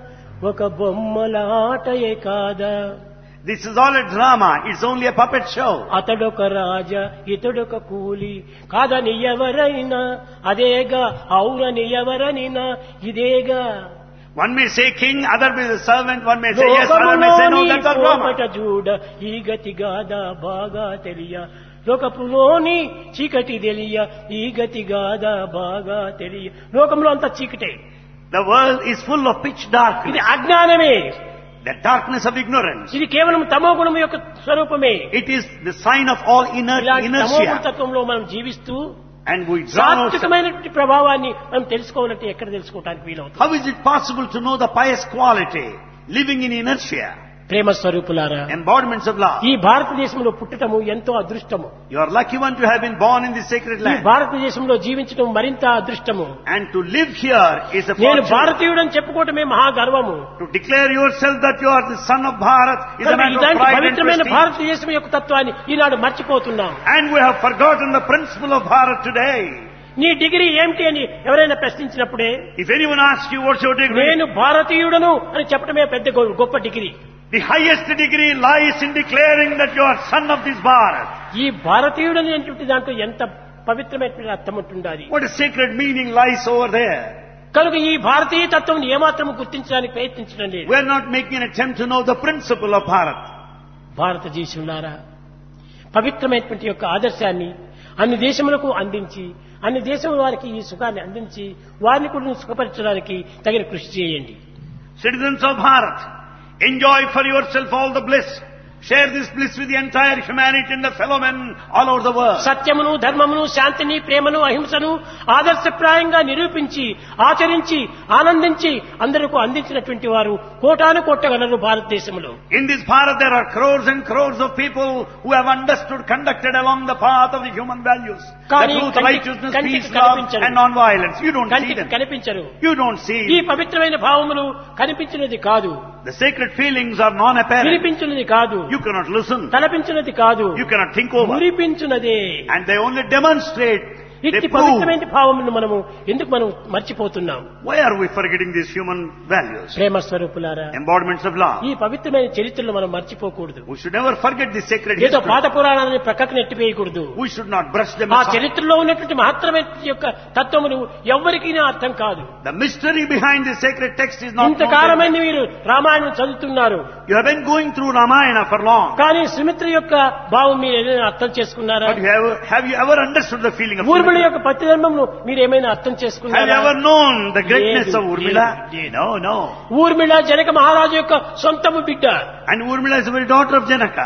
ఒక బొమ్మలాటయే కాదా? This is all a drama. It's only a puppet show. అతడొక రాజా ఇతడొక కూలి కాదని ఎవరైనా అదేగా అవునని ఎవరనినా ఇదేగా. One may say king, other may say servant, one may say yes, other may say no, that's a drama. చూడ ఈ గతి గాదా బాగా తెలియ లోకపులోని చీకటి తెలియ ఈ గతి గాదా బాగా తెలియ. లోకంలో అంతా చీకటే. The world is full of pitch ఇది darkness. అజ్ఞానమే. The darkness of ignorance. ఇది కేవలం తమో గుణం యొక్క స్వరూపమే. It is the sign of all ఇలాంటి తమో inertia. తత్వంలో మనం జీవిస్తూ And we drown ourselves. సాత్వికమైనటువంటి ప్రభావాన్ని మనం తెలుసుకోవాలంటే ఎక్కడ తెలుసుకోవడానికి వీలవుతుంది? How is it possible to know the pious quality living in inertia? ప్రేమ స్వరూపులారా, Embodiments of love. ఈ భారతదేశంలో పుట్టటము ఎంతో అదృష్టము. You are lucky one to have been born in this sacred ఈ land. భారతదేశంలో జీవించడం మరింత అదృష్టము. And to live here is a నేను fortune. భారతీయుడని చెప్పుకోవటమే మహా గర్వము. To declare yourself that you are the son of Bharat is a matter of ఇలాంటి pride and పవిత్రమైన prestige. భారతదేశం యొక్క తత్వాన్ని ఈనాడు మర్చిపోతున్నాం. And we have forgotten the principle of Bharat today. నీ డిగ్రీ ఏమిటి అని ఎవరైనా ప్రశ్నించినప్పుడే If anyone asks you what's your degree, నేను భారతీయుడను అని చెప్పడమే పెద్ద గొప్ప degree. the highest degree lies in declaring that you are son of this Bharat. ఈ భారతీయుడని అనేటువంటి దాంట్లో ఎంత పవిత్రమైన అర్థం ఉంటుండాలి. What a sacred meaning lies over there. కనుక ఈ భారతీయ తత్వం ఏమాత్రం గుర్తించడానికి ప్రయత్నించడం లేదు. We are not making an attempt to know the principle of Bharat. భారతదేశంలారా, పవిత్రమైనటువంటి యొక్క ఆదర్శాన్ని అన్ని దేశములకు అందించి అన్ని దేశముల వారికి ఈ సుఖాన్ని అందించి వారిని కూడా సుఖపరచడానికి తగిన కృషి చేయండి. Citizens of Bharat, enjoy for yourself all the bliss. Share this bliss with the entire humanity and the fellow men all over the world. సత్యమును ధర్మమును శాంతిని ప్రేమను అహింసను ఆదర్శప్రాయంగా నిరూపించి ఆచరించి ఆనందించి అందరికీ అందించినటువంటి వారు కోటాను కోట్లగలరు భారతదేశంలో. In this Bharat there are crores and crores of people who have understood, conducted along the path of the human values. The కానీ truth, righteousness, కంటికి peace, love కనిపించరు. and non-violence. You don't see కంటికి them. కనిపించరు. You don't see. ఈ పవిత్రమైన భావములు కనిపించినది కాదు, The sacred feelings are non-apparent. వినిపించినది కాదు, You cannot listen. తలపించినది కాదు, You cannot think over. మురిపించినదే. And they only demonstrate. They ఇట్టి prove. పవిత్రమైన భావములను మనము ఎందుకు మనం మర్చిపోతున్నాం? Why are we forgetting these human values? ప్రేమ స్వరూపులారా, Embodiments of love. ఈ పవిత్రమైన చరిత్రను మనం మర్చిపోకూడదు. We should never forget this sacred ఏదో history. పాత పురాణాన్ని ప్రక్కకు నెట్టివేయకూడదు. We should not brush them ఆ aside. చరిత్రలో ఉన్నటువంటి మహత్తరమైన యొక్క తత్వములు ఎవ్వరికీ అర్థం కాదు. The mystery behind this sacred text is not known. ఇంతకాలమైన మీరు రామాయణం చదువుతున్నారు, You have been going through Ramayana for long. కానీ సుమిత్ర యొక్క భావం మీరు ఏదైనా అర్థం చేసుకున్నారా? But have you ever understood the feeling of Urmila Urmila? యొక్క పతిధర్మంను మీరు ఏమైనా అర్థం Have you చేసుకున్నారా? ever known the greatness లేదు, of Urmila? లేదు. No. ఊర్మిళ జనక మహారాజు యొక్క సొంతము బిడ్డ. And Urmila is the very daughter of Janaka.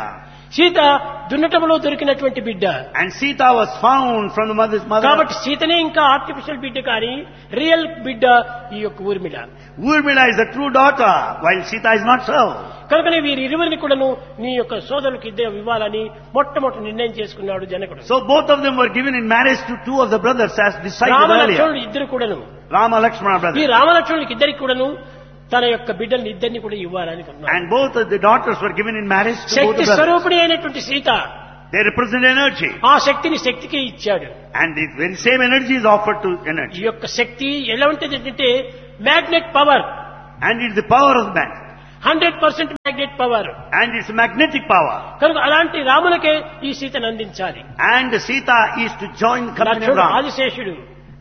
Sita దున్నటంలో దొరికినటువంటి బిడ్డ. And Sita was found from the mother's mother. కాబట్టి సీతనే ఇంకా ఆర్టిఫిషియల్ బిడ్డ కానీ రియల్ బిడ్డ ఈ యొక్క Urmila. Urmila is the true daughter, while Sita is not so. కనుకనే వీరిరువురిని కూడాను నీ యొక్క సోదరులకు ఇద్దరు ఇవ్వాలని మొట్టమొదటి నిర్ణయం చేసుకున్నాడు జనకుడు. So both of them were given in marriage to two of the brothers as decided రామలక్ష్మణుడు earlier. ఇద్దరు కూడాను. Rama Lakshmana ఈ brothers. రామలక్ష్మణుడికి ఇద్దరికి కూడాను తన యొక్క బిడ్డల్ని ఇద్దరిని కూడా ఇవ్వాలని కొన్నాడు. And both of the daughters were given in marriage to both Shakti the brothers. స్వరూపిణి అయినటువంటి సీత They represent energy. ఆ శక్తిని శక్తికే ఇచ్చాడు. And the very same energy is offered to ఈ energy. యొక్క శక్తి ఎలా ఉంటుంది అంటే magnet power, And it's the power of man. 100% magnet power. And it's magnetic power. కనుక అలాంటి రాములకే ఈ సీతను అందించాలి. And Sita is to join the company of లక్ష్మణుడు Ram. ఆదిశేషుడు,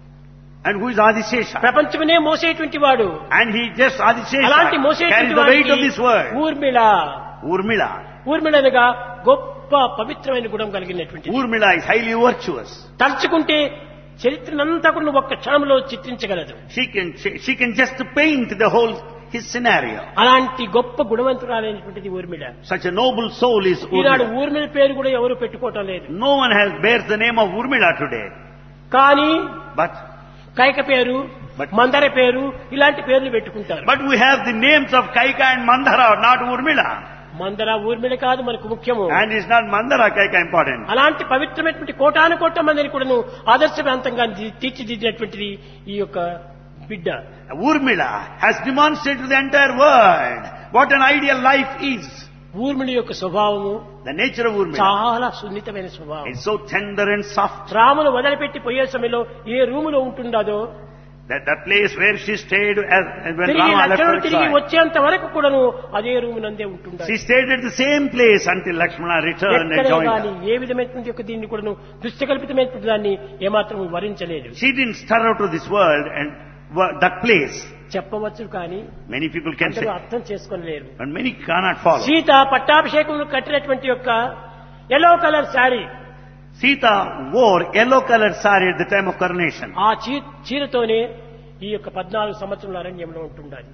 And who is Adishesha? ప్రపంచమనే మోసేటువంటి వాడు. And he just అలాంటి Adishesha carries మోసేటువంటి the weight of this world. Urmila. Urmila. Urmila అనగా గొప్ప పవిత్రమైన గుణం కలిగినటువంటి. Urmila is highly virtuous. తలుచుకుంటే చరిత్రనంతా కూడా ఒక్క క్షణంలో చిత్రించగలదు. She can just paint the whole his scenario. అలాంటి గొప్ప గుణవంతురాలైనటువంటిది Urmila. Such a noble soul is Eenadu Urmila. Urmila పేరు కూడా ఎవరు పెట్టుకోవటం లేదు. No one bears the name of Urmila today. కానీ But కైక పేరు, మందర పేరు ఇలాంటి పేర్లు పెట్టుకుంటారు. we have the names of Kaika and Mandara, not Urmila. మందర ఊర్మిళ కాదు మనకు ముఖ్యము. And it's not Mandara Kaika important. అలాంటి పవిత్రమైనటువంటి కోటాను కోట్ల మందిని కూడాను ఆదర్శవంతంగా తీర్చిదిద్దినటువంటిది ఈ యొక్క బిడ్డ. Urmila has demonstrated to the entire world what an ideal life is. Urmila యొక్క స్వభావము The nature of Urmila చాలా సున్నితమైన స్వభావం. is so tender and soft. రామును వదిలిపెట్టి పోయే సమయంలో ఏ రూములో ఉంటుండదో That place where she stayed when తిరిగి Rama left లక్ష్మణుడు her తిరిగి exile. వచ్చేంత వరకు కూడాను అదే రూము నందే ఉంటుండాలి. She stayed at the same place until Lakshmana returned and ఎక్కడే joined కానీ her. ఏ విధమైనటువంటి యొక్క దీన్ని కూడాను దుష్టకల్పితమైనటువంటి దాన్ని ఏమాత్రం వరించలేదు. She didn't stir out of this world and that place. చెప్పవచ్చు కానీ Many people can say, అందరూ అర్థం చేసుకోలేరు. but many cannot follow. Sita పట్టాభిషేకం కట్టినటువంటి యొక్క yellow colour sari, Sita wore yellow colored saree at the time of coronation. ఆ చీరతోనే ఈ యొక్క 14 సంవత్సరాల అరణ్యంలో ఉంటుండాలి.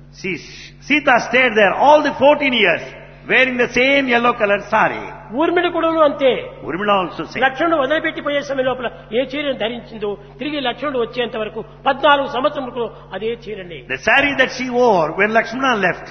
Sita stayed there all the 14 years wearing the same yellow colored saree. Urmila కూడా అంతే. Urmila also said. లక్ష్మణుడు వదిలిపెట్టిపోయే సమయం లోపల ఏ చీరను ధరించిందో తిరిగి లక్ష్మణుడు వచ్చేంత వరకు 14 సంవత్సరములకు అదే చీరనే. The saree that she wore when Lakshmana left,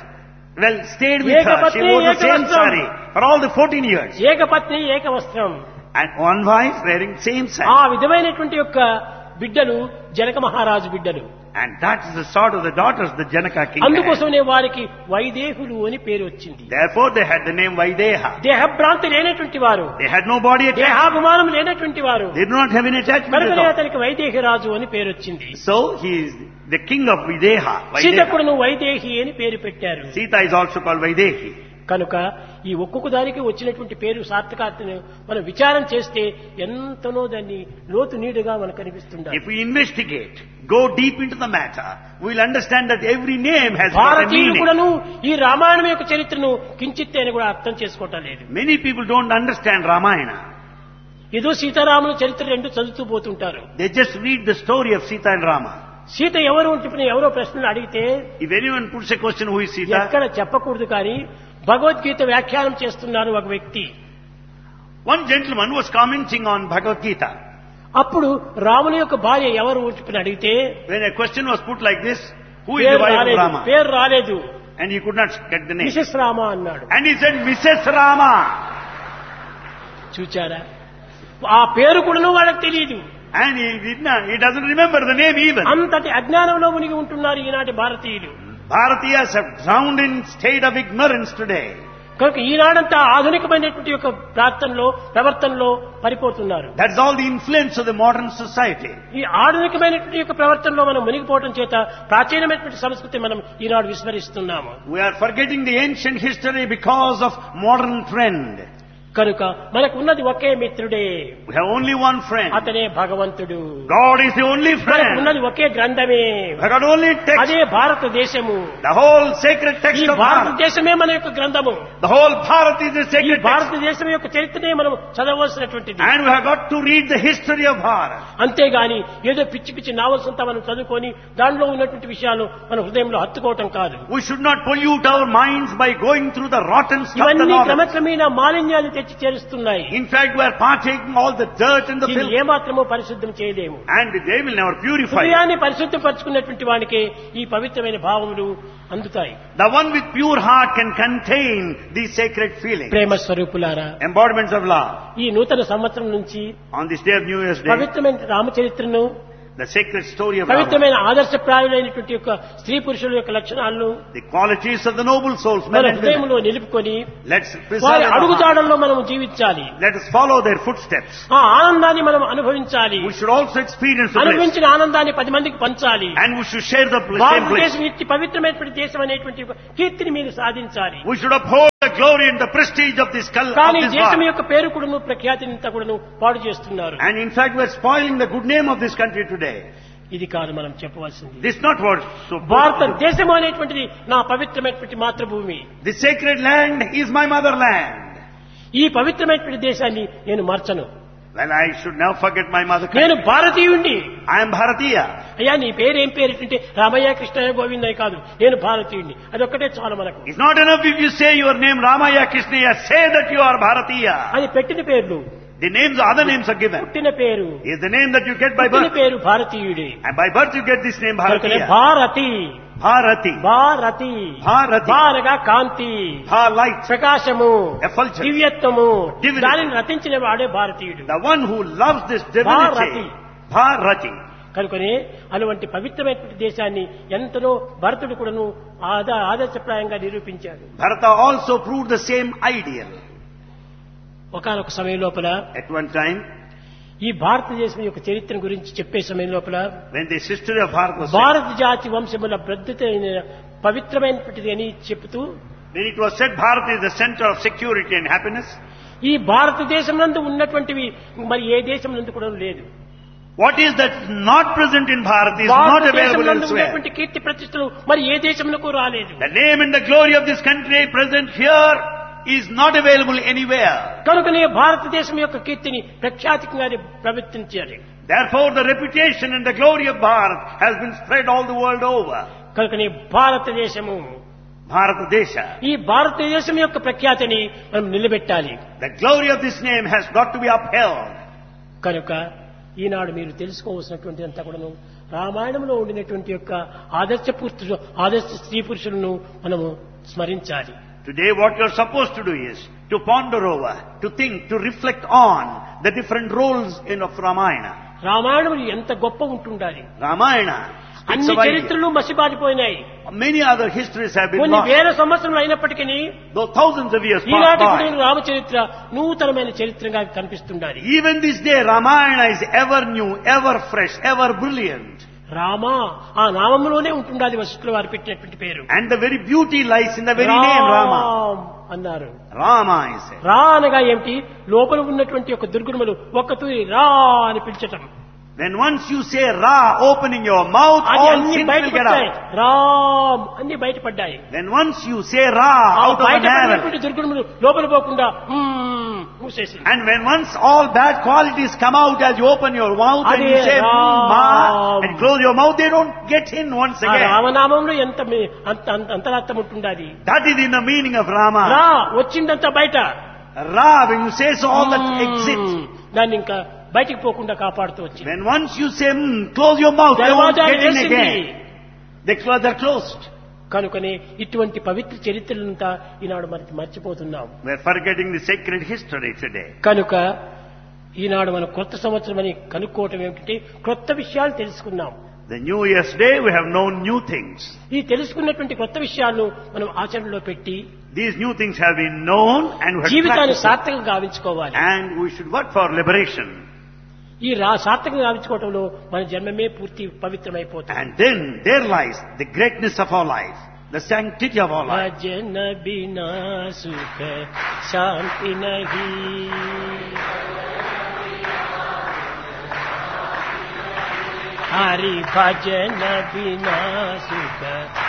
stayed with her. She wore the same saree for all the 14 years. ఏకపత్ని ఏక వస్త్రం. And one wife wearing same ఆ saree. విధమైనటువంటి యొక్క బిడ్డలు జనక మహారాజు బిడ్డలు. And that is the sort of the daughters the Janaka king had. అందుకోసమే వారికి వైదేహులు అని పేరు వచ్చింది. Therefore they had the name Vaideha. దేహభ్రాంతి లేనటువంటి వారు, They had no body attachment. దేహాభిమానం లేనటువంటి వారు, They do not have any attachment at కనుకనే all. అతనికి వైదేహి రాజు అని పేరు వచ్చింది. So he is the king of Videha. సీతకుడును Vaidehi అని పేరు పెట్టారు. Sita is also called Vaidehi. కనుక ఈ ఒక్కొక్క దానికి వచ్చినటువంటి పేరు సార్థకార్థను మనం విచారం చేస్తే ఎంతనో దాన్ని లోతు నీడుగా మనకు కనిపిస్తుంది. If we investigate, go deep into the matter, we will understand that every name has got a భారతీయులు meaning. కూడాను ఈ రామాయణం యొక్క చరిత్రను కించిత్ అని కూడా అర్థం చేసుకోవటం లేదు. Many people don't understand Ramayana. ఏదో సీతారాముల చరిత్ర రెండు చదువుతూ పోతుంటారు. They just read the story of Sita and Rama. Sita ఎవరు అంటే ఎవరో ప్రశ్నలు అడిగితే If anyone puts a question, who is Sita? ఎక్కడ చెప్పకూడదు కానీ భగవద్గీత వ్యాఖ్యానం చేస్తున్నారు ఒక వ్యక్తి. One gentleman was commenting on Bhagavad Gita. అప్పుడు రాముని యొక్క భార్య ఎవరు అని అడిగితే When a question was put like this, who is పేరు the wife of రాలేదు, Rama? పేరు రాలేదు. And he could not get the name. Mrs Rama అన్నాడు. And he said, Mrs. Rama. చూచారా, ఆ పేరు కూడాను వాళ్ళకి తెలియదు. And he doesn't remember the name even. అంతటి అజ్ఞానంలో మునిగి ఉంటున్నారు ఈనాటి భారతీయులు. Bharatiyas have drowned in state of ignorance today. కనుక ఈనాడంతా ఆధునికమైనటువంటి యొక్క ప్రవర్తనలో పడిపోతున్నారు. That's all the influence of the modern society. ఈ ఆధునికమైనటువంటి యొక్క ప్రవర్తనలో మనం మునిగిపోవడం చేత ప్రాచీనమైనటువంటి సంస్కృతి మనం ఈనాడు విస్మరిస్తున్నాము. We are forgetting the ancient history because of modern trend. కనుక మనకు ఉన్నది ఒకే మిత్రుడే, We have only one friend. అతనే భగవంతుడు. God is the only మనకు friend. ఉన్నది ఒకే గ్రంథమే, We have got only text. అదే భారతదేశము. The whole sacred ఈ text of Bharat. భారతదేశమే మన యొక్క గ్రంథము. The whole Bharat is the ఈ sacred text. భారతదేశం యొక్క చరిత్రనే మనం చదవవలసినటువంటిది. And we have got to read the history of Bharat. అంతేగాని ఏదో పిచ్చి పిచ్చి నావల్స్ అంతా మనం చదువుకొని దానిలో ఉన్నటువంటి విషయాలు మన హృదయంలో హత్తుకోవటం కాదు. We should not pollute our minds by going through the rotten stuff of the ఇవన్నీ novels. క్రమక్రమేణా మాలిన్యాన్ని తెచ్చి చేరుస్తున్నాయి. In fact, we are partaking all the dirt and the దీన్ని filth, ఏమాత్రమూ పరిశుద్ధం చేయలేము. and they will never purify. హృదయాన్ని పరిశుద్ధపరచుకున్నటువంటి వానికే ఈ పవిత్రమైన భావములు అందుతాయి. The one with pure heart can contain these sacred feelings. ప్రేమ స్వరూపులారా, Embodiments of love. ఈ నూతన సంవత్సరం నుంచి On this day of New Year's Day, పవిత్రమైన రామచరిత్రను, the sacred story of Rama, పవిత్రమైన ఆదర్శప్రాయులైనటువంటి యొక్క స్త్రీ పురుషుల యొక్క లక్షణాలను the qualities of the noble souls, men మన and women. హృదయంలో నిలుపుకొని Let's preserve వారి in our heart. అడుగుజాడల్లో మనం జీవించాలి. Let us follow their footsteps. ఆ ఆనందాన్ని మనం అనుభవించాలి. We should also experience the bliss, అనుభవించిన ఆనందాన్ని 10 మందికి పంచాలి. and we should share the same bliss. భారతదేశం ఇట్టి పవిత్రమైనటువంటి దేశం అనేటువంటి ఒక కీర్తిని మీరు సాధించాలి. We should uphold the glory and the prestige of this కానీ దేశం world. యొక్క పేరు కూడాను ప్రఖ్యాతిని అంతా కూడాను పాడు చేస్తున్నారు. And in fact, we are spoiling the good name of this country today. ఇది కాదు మనం చెప్పవలసింది. This is not what so. భారతదేశం అనేటువంటిది నా పవిత్రమైనటువంటి మాతృభూమి. The sacred land is my motherland. ఈ పవిత్రమైనటువంటి దేశాన్ని నేను మార్చను. Well, I should never forget my mother నేను country. భారతీయుణ్ణి. I am Bharatiya. అయ్యా నీ పేరు ఏం పేరు అంటే రామయ్య కృష్ణయ్య గోవిందయ్య కాదు, నేను భారతీయుణ్ణి. అదొక్కటే చాలు మనకు. It's not enough if you say your name Ramaya Krishnaya. Say that you are Bharatiya. అది పెట్టిన పేర్లు, The names, other names are given. పుట్టిన పేరు, Is the name that you get by పుట్టిన birth. పేరు భారతీయుడే. And by birth you get this name కనుకనే Bharatiya. Bharati, Bharati. Bharati, Bharati. భారగా కాంతి, Bhar light. ప్రకాశము, Effulgence. దివ్యత్వము, Divinity. దానిని రచించిన వాడే భారతీయుడు. The one who loves this divinity. Bharati. కనుకనే అటువంటి పవిత్రమైనటువంటి దేశాన్ని ఎంతనో భరతుడు కూడాను ఆదర్శప్రాయంగా నిరూపించాడు. Bharata also proved the same ideal. ఒకానొక సమయం లోపల At one time, ఈ భారతదేశం యొక్క చరిత్ర గురించి చెప్పే సమయం లోపల when the history of Bharat was said, భారత జాతి వంశముల ప్రద్యుతైన పవిత్రమైనటువంటిది అని చెబుతూ when it was said Bharat is the center of security and happiness, ఈ భారతదేశం నందు ఉన్నటువంటివి మరి ఏ దేశం నందు కూడా లేదు. what is that not present in Bharat is not భారతదేశం available నందు elsewhere. ఉన్నటువంటి కీర్తి ప్రతిష్టలు మరి ఏ దేశంలో రాలేదు. The name and the glory of this country present here is not available anywhere. కనుకనే భారతదేశం యొక్క కీర్తిని ప్రఖ్యాతికంగా ప్రవర్తించాలి. Therefore, the reputation and the glory of Bharat has been spread all the world over. కనుకనే భారతదేశము, Bharata Desha. ఈ భారతదేశం యొక్క ప్రఖ్యాతిని మనం నిలబెట్టాలి. The glory of this name has got to be upheld. కనుక ఈనాడు మీరు తెలుసుకోవాల్సినటువంటి అంతా కూడాను రామాయణంలో ఉండినటువంటి యొక్క ఆదర్శ స్త్రీ పురుషులను మనము స్మరించాలి. Today what you're supposed to do is to ponder over, to think, to reflect on the different roles of Ramayana. Ramayanam ఎంత గొప్ప ఉంటుండాలి. Ramayana speaks అన్ని of ideas. చరిత్రలు మసిబారిపోయినాయి. Many other histories have been కొన్ని lost. వేల సంవత్సరాలు అయినప్పటికీ Though thousands of years ఈనాటి passed by. రామచరిత్ర నూతనమైన చరిత్రగా కనిపిస్తుండాలి. Even this day Ramayana is ever new, ever fresh, ever brilliant. Rama ఆ నామంలోనే ఉంటుండాలి వశిష్ఠుల వారు పెట్టినటువంటి పేరు. And the very beauty lies in the very name Rama. అన్నారు. Rama is it. రా అనగా ఏమిటి? లోపల ఉన్నటువంటి ఒక దుర్గుణములు ఒక్కతూరి రా అని పిలిచటం. When once you say Ra, opening your mouth, అది all అన్ని sins will get బయటపడ్డాయి. out. రామ్ అన్ని బయటపడ్డాయి. When once you say Ra ఆ out of an arrow, బయటపడినటువంటి దుర్గుణములు లోపల పోకుండా మూసేసి and when once all bad qualities come out as you open your mouth and you Ade say Ram. Ma and close your mouth, they don't get in once ఆ again. రామనామంలో ఎంత అంతరార్థం ఉంటుండాలి. That is in the meaning of Rama. రా వచ్చిందంతా బయట. Ra, when you say so, all that exits. దాన్ని ఇంకా బయటికి పోకుండా కాపాడుతూ వచ్చింది. When once you say close your mouth, they won't దర్వాజాలు get in వేసింది. again. They're closed. కనుకనే ఇటువంటి పవిత్ర చరిత్రలంతా ఈనాడు మనకి మర్చిపోతున్నాం. We're forgetting the sacred history today. కనుక ఈనాడు మనం కొత్త సంవత్సరం అని కనుక్కోవటం ఏమిటంటే కొత్త విషయాలు తెలుసుకున్నాం. The New Year's Day, we have known new things. ఈ తెలుసుకున్నటువంటి కొత్త విషయాలను మనం ఆచరణలో పెట్టి These new things have been known and we have జీవితాన్ని practiced. సార్థకంగా గావించుకోవాలి. And we should work for liberation. ఈ సార్థకంగా గావించుకోవటంలో మన జన్మమే పూర్తి పవిత్రమైపోతుంది. And then there lies the greatness of our life, the sanctity of our life. భజన బినా సుఖ శాంతి నహీ, హరి భజన బినా సుఖ